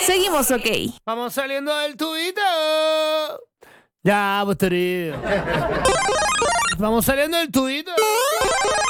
Seguimos, ok. Vamos saliendo del tubito. Ya, Busterito. Vamos saliendo del tubito.